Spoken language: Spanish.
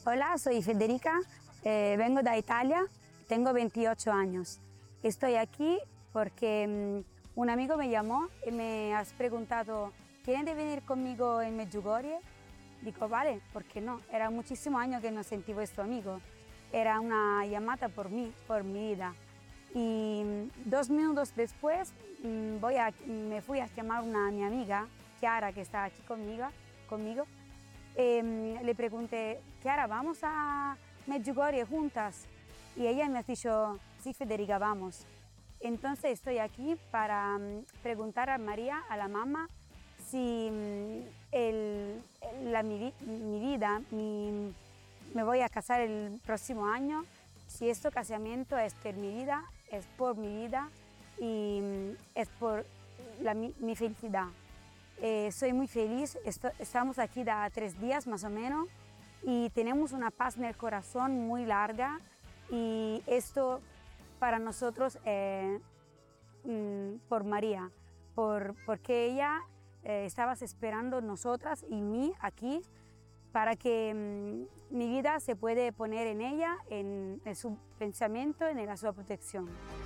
Hola, soy Federica, vengo de Italia, tengo 28 años. Estoy aquí porque un amigo me llamó y me has preguntado, ¿quieren venir conmigo en Medjugorje? Digo, vale, ¿por qué no? Era muchísimos años que no sentí vuestro amigo. Era una llamada por mí, por mi vida. Y 2 minutos después me fui a llamar a mi amiga, Chiara, que está aquí conmigo. Le pregunté, Chiara, ¿vamos a Medjugorje juntas? Y ella me ha dicho, sí, Federica, vamos. Entonces estoy aquí para preguntar a María, a la mamá, si mi vida, me voy a casar el próximo año, si este casamiento es por mi vida, es por mi vida y es por mi felicidad. Soy muy feliz, estamos aquí de 3 días más o menos y tenemos una paz en el corazón muy larga y esto para nosotros por María, porque ella estaba esperando nosotras y mí aquí para que mi vida se puede poner en ella, en su pensamiento, en su protección.